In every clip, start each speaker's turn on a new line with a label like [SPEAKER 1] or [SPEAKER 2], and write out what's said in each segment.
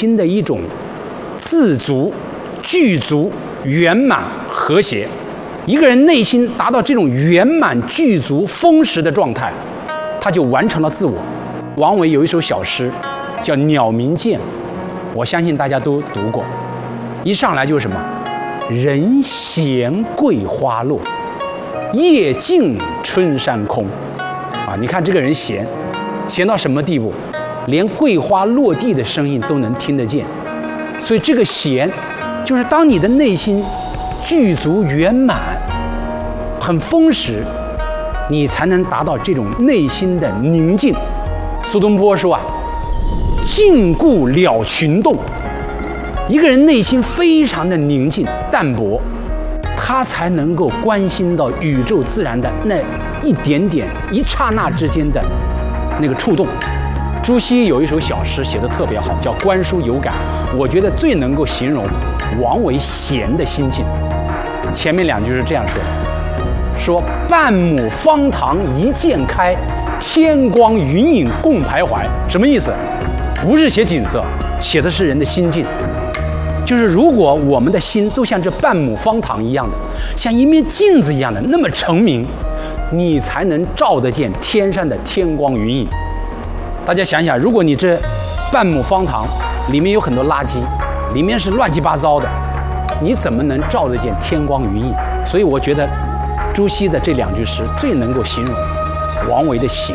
[SPEAKER 1] 心的一种自足、具足、圆满、和谐。一个人内心达到这种圆满、具足、丰实的状态，他就完成了自我。王维有一首小诗叫《鸟鸣涧》，我相信大家都读过。一上来就是什么？人闲桂花落，夜静春山空。啊，你看这个人闲到什么地步？连桂花落地的声音都能听得见。所以这个闲，就是当你的内心具足圆满、很丰实，你才能达到这种内心的宁静。苏东坡说啊，静固了群动。一个人内心非常的宁静淡泊，他才能够关心到宇宙自然的那一点点、一刹那之间的那个触动。朱熹有一首小诗写得特别好，叫《观书有感》，我觉得最能够形容王维闲的心境。前面两句是这样说的：说半亩方塘一鉴开，天光云影共徘徊。什么意思？不是写景色，写的是人的心境。就是如果我们的心都像这半亩方塘一样的，像一面镜子一样的那么澄明，你才能照得见天上的天光云影。大家想想，如果你这半亩方塘里面有很多垃圾，里面是乱七八糟的，你怎么能照得见天光云影？所以我觉得朱熹的这两句诗最能够形容王维的闲。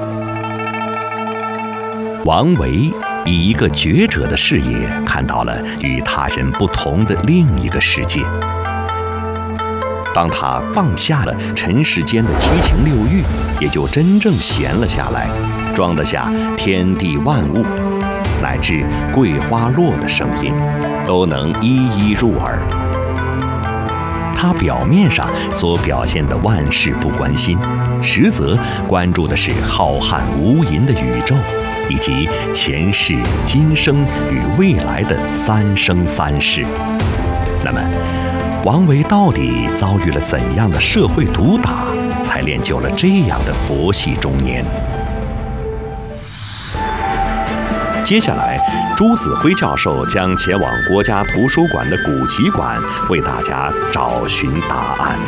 [SPEAKER 2] 王维以一个觉者的视野看到了与他人不同的另一个世界。当他放下了尘世间的七情六欲，也就真正闲了下来，装得下天地万物，乃至桂花落的声音，都能一一入耳。他表面上所表现的万事不关心，实则关注的是浩瀚无垠的宇宙，以及前世、今生与未来的三生三世。那么，王维到底遭遇了怎样的社会毒打，才练就了这样的佛系中年？接下来，朱子辉教授将前往国家图书馆的古籍馆，为大家找寻答案。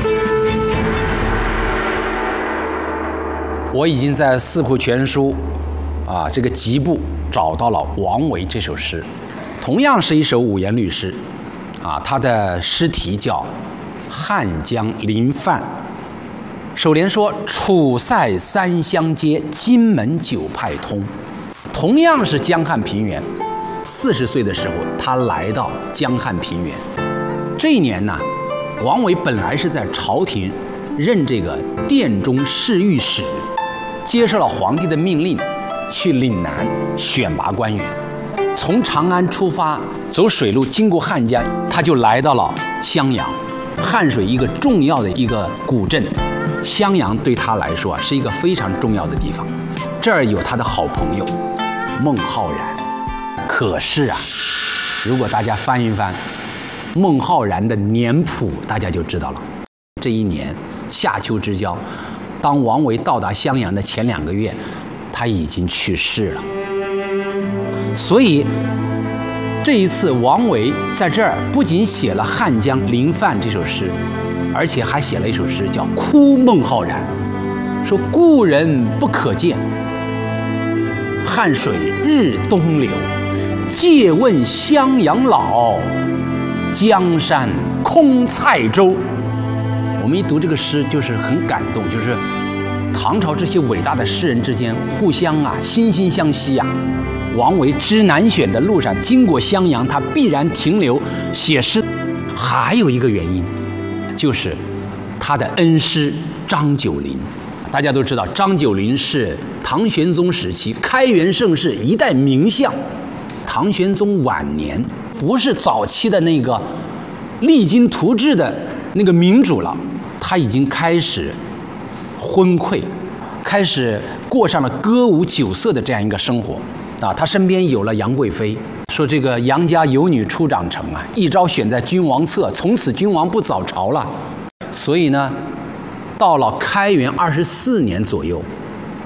[SPEAKER 1] 我已经在《四库全书》这个集部找到了王维这首诗，同样是一首五言律诗，它的诗题叫《汉江临泛》。首联说：“楚塞三湘接，荆门九派通。”同样是江汉平原，40岁的时候，他来到江汉平原。这一年呢，王维本来是在朝廷任这个殿中侍御史，接受了皇帝的命令，去岭南选拔官员。从长安出发，走水路经过汉江，他就来到了襄阳，汉水一个重要的一个古镇。襄阳对他来说是一个非常重要的地方，这儿有他的好朋友孟浩然。可是如果大家翻一翻孟浩然的年谱，大家就知道了。这一年夏秋之交，当王维到达襄阳的前2个月，他已经去世了。所以这一次王维在这儿不仅写了《汉江临泛》这首诗，而且还写了一首诗叫《哭孟浩然》，说故人不可见，汉水日东流，借问襄阳老，江山空塞舟。我们一读这个诗就是很感动，就是唐朝这些伟大的诗人之间互相惺惺相惜。王维知南选的路上经过襄阳，他必然停留写诗。还有一个原因，就是他的恩师张九龄。大家都知道，张九龄是唐玄宗时期开元盛世一代名相。唐玄宗晚年不是早期的那个励精图治的那个民主了，他已经开始昏聩，开始过上了歌舞酒色的这样一个生活。他身边有了杨贵妃，说这个杨家有女初长成一朝选在君王侧，从此君王不早朝了。所以呢，到了开元24年左右，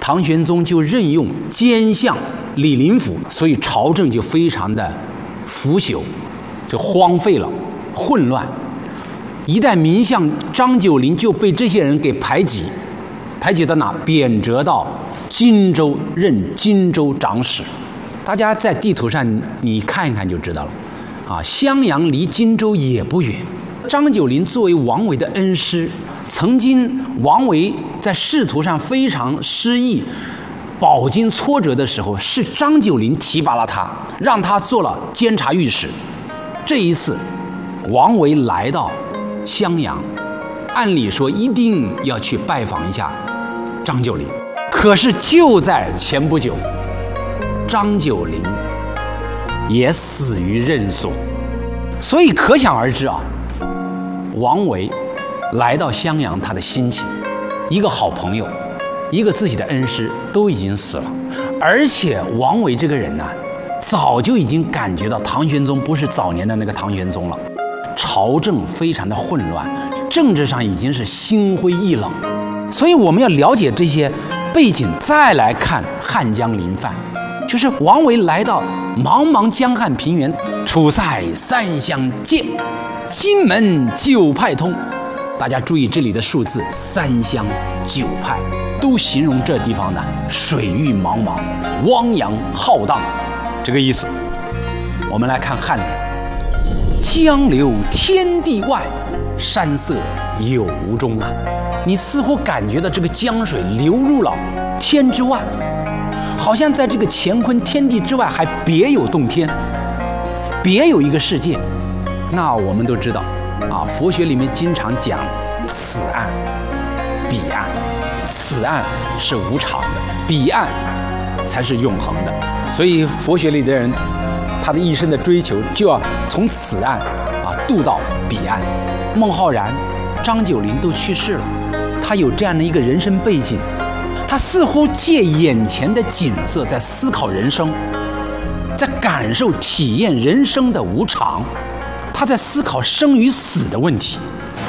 [SPEAKER 1] 唐玄宗就任用奸相李林甫，所以朝政就非常的腐朽，就荒废了，混乱。一代名相张九龄就被这些人给排挤到哪？贬谪到荆州任荆州长史。大家在地图上你看一看就知道了，啊，襄阳离荆州也不远。张九龄作为王维的恩师，曾经王维在仕途上非常失意、饱经挫折的时候，是张九龄提拔了他，让他做了监察御史。这一次，王维来到襄阳，按理说一定要去拜访一下张九龄，可是就在前不久，张九龄也死于任所，所以可想而知啊，王维来到襄阳，他的心情，一个好朋友，一个自己的恩师都已经死了，而且王维这个人呢，早就已经感觉到唐玄宗不是早年的那个唐玄宗了，朝政非常的混乱，政治上已经是心灰意冷，所以我们要了解这些背景，再来看汉江临泛，就是王维来到茫茫江汉平原，楚塞三湘界，荆门九派通。大家注意这里的数字，三湘九派都形容这地方的水域茫茫，汪洋浩荡，这个意思。我们来看颔联：江流天地外，山色有无中啊。你似乎感觉到这个江水流入了天之外，好像在这个乾坤天地之外还别有洞天，别有一个世界。那我们都知道啊，佛学里面经常讲此岸彼岸，此岸是无常的，彼岸才是永恒的。所以佛学里的人，他的一生的追求就要从此岸渡到彼岸。孟浩然、张九龄都去世了，他有这样的一个人生背景，他似乎借眼前的景色在思考人生，在感受体验人生的无常，他在思考生与死的问题。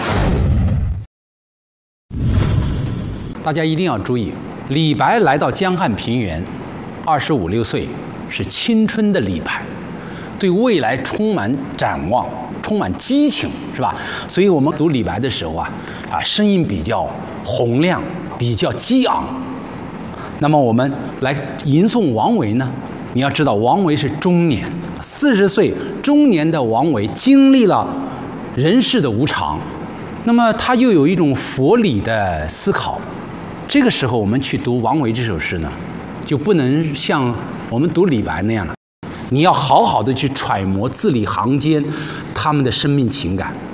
[SPEAKER 1] 大家一定要注意，李白来到江汉平原，25、26岁，是青春的李白，对未来充满展望，充满激情，是吧？所以我们读李白的时候声音比较洪亮，比较激昂。那么我们来吟诵王维呢，你要知道王维是中年，40岁中年的王维经历了人世的无常，那么他又有一种佛理的思考。这个时候我们去读王维这首诗呢，就不能像我们读李白那样了，你要好好的去揣摩字里行间他们的生命情感。